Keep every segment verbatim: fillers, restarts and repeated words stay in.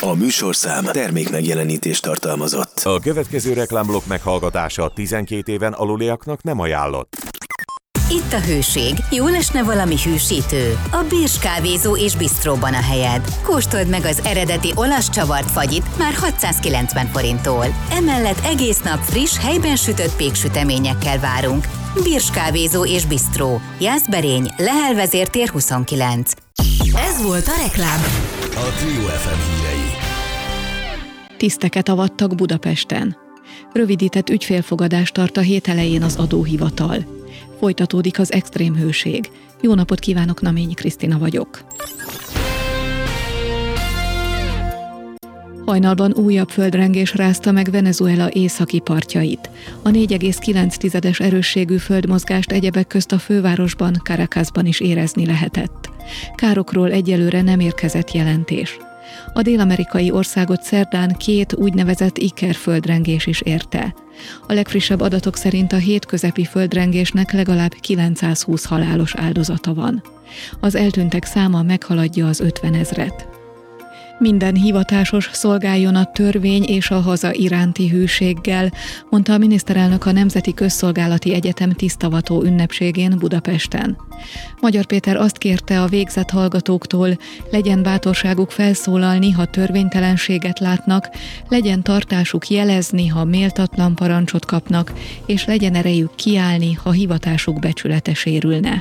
A műsorszám termék megjelenítést tartalmazott. A következő reklámblokk meghallgatása tizenkét éven aluliaknak nem ajánlott. Itt a Hőség. Jól esne valami hűsítő? A Birs kávézó és bistróban a helyed. Kóstold meg az eredeti olasz csavart fagyit már hatszázkilencven forinttól. Emellett egész nap friss, helyben sütött péksüteményekkel várunk. Birs kávézó és bistró. Jászberény, Lehel vezértér huszonkilenc. Ez volt a reklám. A Trio ef em hírei. Tiszteket avattak Budapesten. Rövidített ügyfélfogadást tart a hét elején az adóhivatal. Folytatódik az extrém hőség. Jó napot kívánok, Naményi Krisztina vagyok. Hajnalban újabb földrengés rázta meg Venezuela északi partjait. A négy egész kilenc erősségű földmozgást egyebek közt a fővárosban, Caracasban is érezni lehetett. Károkról egyelőre nem érkezett jelentés. A dél-amerikai országot szerdán két úgynevezett Iker földrengés is érte. A legfrissebb adatok szerint a hét közepi földrengésnek legalább kilencszázhúsz halálos áldozata van. Az eltűntek száma meghaladja az ötvenezret. Minden hivatásos szolgáljon a törvény és a haza iránti hűséggel, mondta a miniszterelnök a Nemzeti Közszolgálati Egyetem tisztavató ünnepségén Budapesten. Magyar Péter azt kérte a végzett hallgatóktól, legyen bátorságuk felszólalni, ha törvénytelenséget látnak, legyen tartásuk jelezni, ha méltatlan parancsot kapnak, és legyen erejük kiállni, ha hivatásuk becsülete sérülne.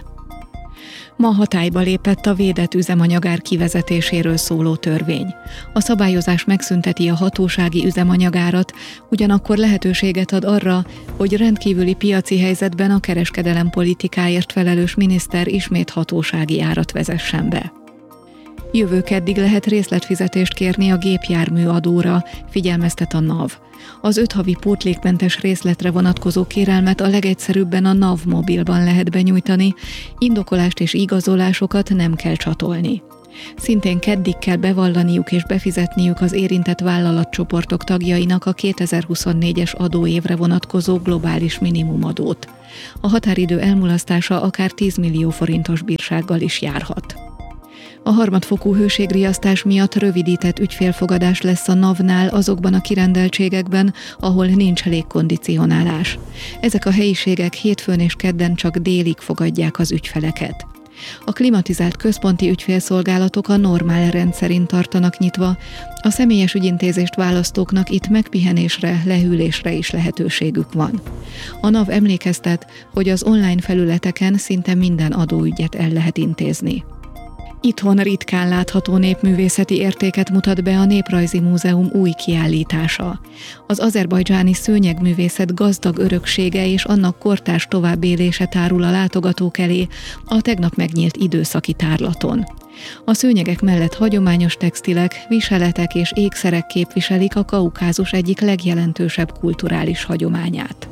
Ma hatályba lépett a védett üzemanyagár kivezetéséről szóló törvény. A szabályozás megszünteti a hatósági üzemanyagárat, ugyanakkor lehetőséget ad arra, hogy rendkívüli piaci helyzetben a kereskedelem politikáért felelős miniszter ismét hatósági árat vezessen be. Jövő keddig lehet részletfizetést kérni a gépjármű adóra, figyelmeztet a NAV. Az öt havi pótlékmentes részletre vonatkozó kérelmet a legegyszerűbben a NAV mobilban lehet benyújtani, indokolást és igazolásokat nem kell csatolni. Szintén keddig kell bevallaniuk és befizetniük az érintett vállalatcsoportok tagjainak a kétezer-huszonnégyes adóévre vonatkozó globális minimumadót. A határidő elmulasztása akár tíz millió forintos bírsággal is járhat. A harmadfokú hőségriasztás miatt rövidített ügyfélfogadás lesz a NAV-nál azokban a kirendeltségekben, ahol nincs légkondicionálás. Ezek a helyiségek hétfőn és kedden csak délig fogadják az ügyfeleket. A klimatizált központi ügyfélszolgálatok a normál rendszerint tartanak nyitva, a személyes ügyintézést választóknak itt megpihenésre, lehűlésre is lehetőségük van. A NAV emlékeztet, hogy az online felületeken szinte minden adóügyet el lehet intézni. Itthon ritkán látható népművészeti értéket mutat be a Néprajzi Múzeum új kiállítása. Az azerbajdzsáni szőnyegművészet gazdag öröksége és annak kortárs továbbélése tárul a látogatók elé a tegnap megnyílt időszaki tárlaton. A szőnyegek mellett hagyományos textilek, viseletek és ékszerek képviselik a Kaukázus egyik legjelentősebb kulturális hagyományát.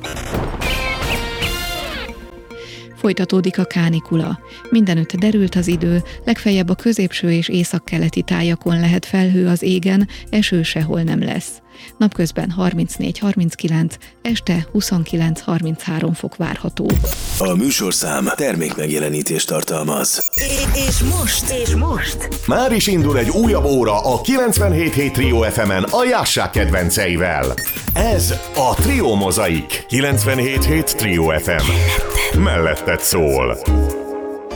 Folytatódik a kánikula. Mindenütt derült az idő, legfeljebb a középső és északkeleti tájakon lehet felhő az égen, eső sehol nem lesz. Napközben harmincnégy harminckilenc, este huszonkilenc harminchárom fok várható. A műsorszám termék megjelenítést tartalmaz. És most, és most. Már is indul egy újabb óra a kilencvenhét hét Trio ef emen a Jásszák kedvenceivel. Ez a Trio Mozaik. kilencvenhét hét Trio ef em. Melletted szól.